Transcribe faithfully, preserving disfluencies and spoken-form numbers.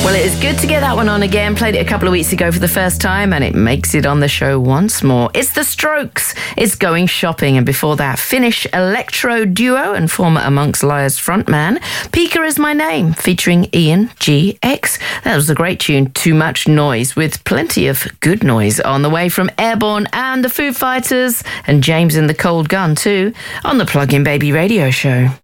Well, it is good to get that one on again. Played it a couple of weeks ago for the first time, and it makes it on the show once more. It's The Strokes. It's Going Shopping. And before that, Finnish electro duo and former Amongst Liars frontman, Pika Is My Name, featuring Ian G X. That was a great tune, Too Much Noise, with plenty of good noise on the way from Airborne and the Foo Fighters, and James and the Cold Gun too, on the Plug-in Baby Radio Show.